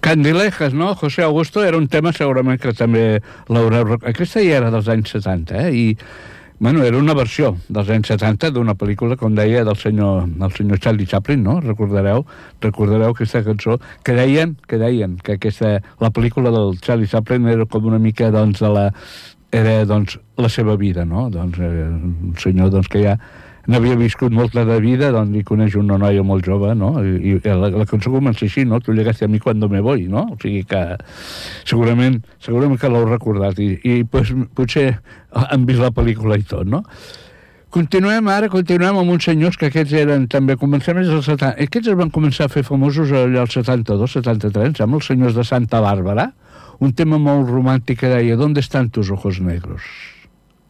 Candilejas, no? José Augusto era un tema segurament que també l'haureu... Aquesta ja era dels anys 70, i bueno, era una versió dels anys 70 d'una pel·lícula, com deia, del senyor Charlie Chaplin, no? Recordareu aquesta cançó, que deien que la pel·lícula del Charlie Chaplin era com una mica, doncs, era la seva vida, no? Doncs un senyor, doncs, que ja n'havia viscut molta de vida, doncs hi coneix una noia molt jove, no? I la cançó comença així, no? Tu llegaste a mi cuando me voy, no? O sigui que segurament que l'heu recordat i pues, potser han vist la pel·lícula i tot, no? Continuem amb uns senyors que aquests eren també, comencem des dels 70, aquests es van començar a fer famosos allà als 72, 73, amb els senyors de Santa Bàrbara, un tema molt romàntic que deia «¿Dónde están tus ojos negros?»